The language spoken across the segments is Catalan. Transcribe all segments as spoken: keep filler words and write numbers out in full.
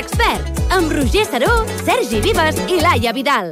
Expert, amb Roger Saró, Sergi Vives i Laia Vidal.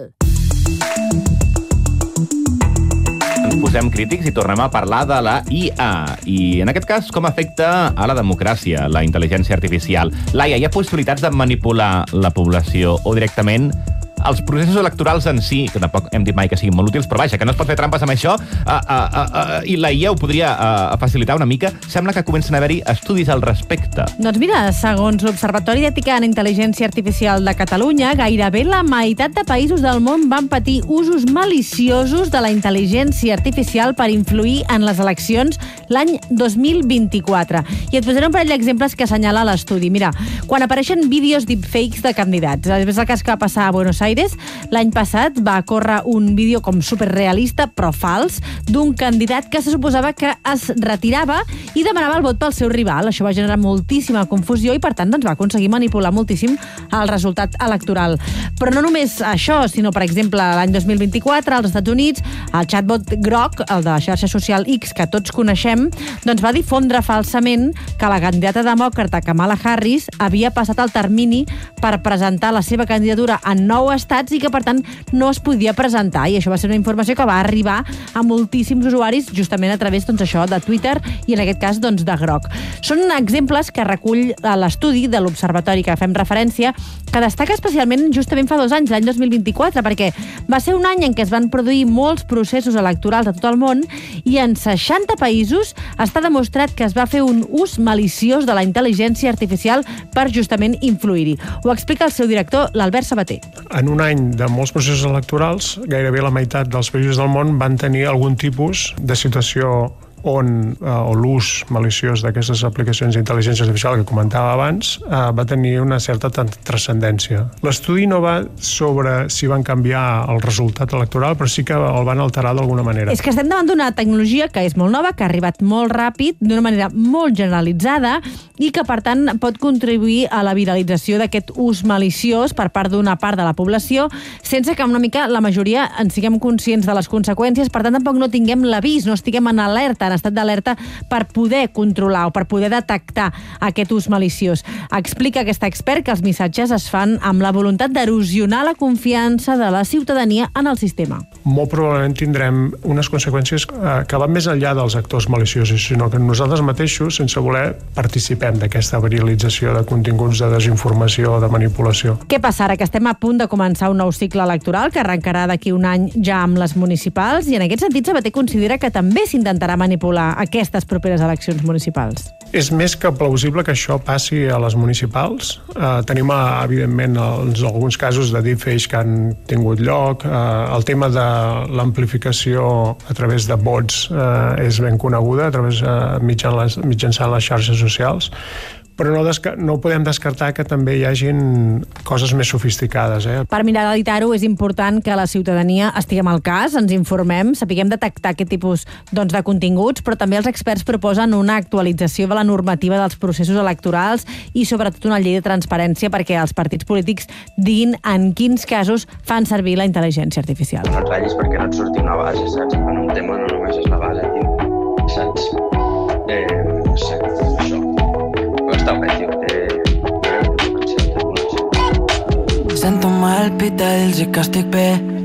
Ens posem crítics i tornem a parlar de la I A. I, en aquest cas, com afecta a la democràcia, la intel·ligència artificial. Laia, hi ha possibilitats de manipular la població o directament els processos electorals en si, que tampoc hem dit mai que siguin molt útils, però vaja, que no es pot fer trampes amb això, uh, uh, uh, uh, i la I A ho podria uh, facilitar una mica. Sembla que comencen a haver-hi estudis al respecte. Doncs mira, segons l'Observatori d'Ètica en Intel·ligència Artificial de Catalunya, gairebé la meitat de països del món van patir usos maliciosos de la intel·ligència artificial per influir en les eleccions l'any dos mil vint-i-quatre. I et posaré un parell d'exemples que assenyala l'estudi. Mira, quan apareixen vídeos deepfakes de candidats, és el cas que va passar a Buenos Aires, l'any passat va córrer un vídeo com superrealista, però fals, d'un candidat que se suposava que es retirava i demanava el vot pel seu rival. Això va generar moltíssima confusió i, per tant, doncs, va aconseguir manipular moltíssim el resultat electoral. Però no només això, sinó, per exemple, l'any dos mil vint-i-quatre, als Estats Units, el chatbot Grok, el de la xarxa social X, que tots coneixem, doncs va difondre falsament que la candidata demòcrata Kamala Harris havia passat el termini per presentar la seva candidatura en nou estats i que, per tant, no es podia presentar. I això va ser una informació que va arribar a moltíssims usuaris justament a través, doncs, això, de Twitter i, en aquest cas, doncs, de Grok. Són exemples que recull l'estudi de l'Observatori que fem referència, que destaca especialment justament fa dos anys, l'any dos mil vint-i-quatre, perquè va ser un any en què es van produir molts processos electorals a tot el món i en seixanta països està demostrat que es va fer un ús maliciós de la intel·ligència artificial per justament influir-hi. Ho explica el seu director, l'Albert Sabater. En un any de molts processos electorals, gairebé la meitat dels països del món van tenir algun tipus de situació on eh, o l'ús maliciós d'aquestes aplicacions d'intel·ligència artificial que comentava abans eh, va tenir una certa transcendència. L'estudi no va sobre si van canviar el resultat electoral, però sí que el van alterar d'alguna manera. És que estem davant d'una tecnologia que és molt nova, que ha arribat molt ràpid, d'una manera molt generalitzada i que, per tant, pot contribuir a la viralització d'aquest ús maliciós per part d'una part de la població, sense que una mica la majoria en siguem conscients de les conseqüències, per tant, tampoc no tinguem l'avís, no estiguem en alerta, en estat d'alerta per poder controlar o per poder detectar aquest ús maliciós. Explica aquest expert que els missatges es fan amb la voluntat d'erosionar la confiança de la ciutadania en el sistema. Molt probablement tindrem unes conseqüències que van més enllà dels actors maliciosos, sinó que nosaltres mateixos, sense voler, participem d'aquesta viralització de continguts de desinformació o de manipulació. Què passa ara? Que estem a punt de començar un nou cicle electoral que arrencarà d'aquí un any ja amb les municipals i en aquest sentit Sabater considera que també s'intentarà manipular aquestes properes eleccions municipals. És més que plausible que això passi a les municipals. Eh, tenim, evidentment, els, alguns casos de deepfakes que han tingut lloc. Eh, el tema de l'amplificació a través de bots eh, és ben coneguda, a través eh, mitjan les, mitjançant les xarxes socials. Però no, no podem descartar que també hi hagin coses més sofisticades. Eh? Per mirar d'evitar-ho és important que la ciutadania estiguem al cas, ens informem, sapiguem detectar aquest tipus doncs, de continguts, però també els experts proposen una actualització de la normativa dels processos electorals i sobretot una llei de transparència perquè els partits polítics diguin en quins casos fan servir la intel·ligència artificial. No et ratllis perquè no et surti una base, saps? En un tema no només és la base, tio. Saps? Eh, no sé, això. Està bé, tio, té... Sento mal, pita, els que estic bé.